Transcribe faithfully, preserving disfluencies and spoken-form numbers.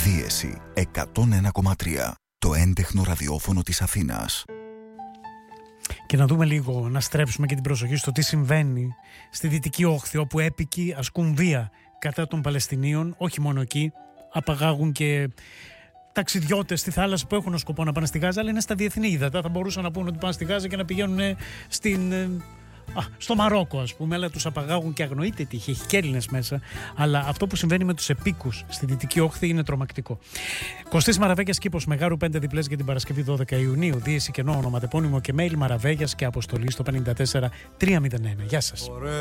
Δίεση εκατόν ένα κόμμα τρία. Το έντεχνο ραδιόφωνο της Αθήνας. Και να δούμε λίγο, να στρέψουμε και την προσοχή στο τι συμβαίνει στη Δυτική Όχθη, όπου έπικοι ασκούν βία κατά των Παλαιστινίων. Όχι μόνο εκεί, απαγάγουν και ταξιδιώτες στη θάλασσα που έχουν σκοπό να πάνε στη Γάζα, αλλά είναι στα διεθνή ύδατα. Θα μπορούσαν να πούνε ότι πάνε στη Γάζα και να πηγαίνουν στην, α, στο Μαρόκο, ας πούμε, αλλά τους απαγάγουν και αγνοείται τι έχει και Έλληνες μέσα. Αλλά αυτό που συμβαίνει με τους επίκους στη Δυτική Όχθη είναι τρομακτικό. Κωστής Μαραβέγιας, κήπος Μεγάρου, πέντε διπλές για την Παρασκευή δώδεκα Ιουνίου. Δίεση κενό, ονοματεπώνυμο και mail Μαραβέγιας και αποστολή στο πέντε τέσσερα τρία μηδέν ένα. Γεια σας.